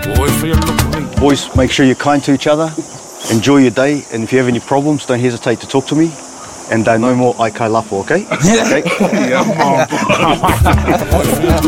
Boys, make sure you're kind to each other. Enjoy your day, and if you have any problems, don't hesitate to talk to me. And no more aikai lapo, okay? Okay?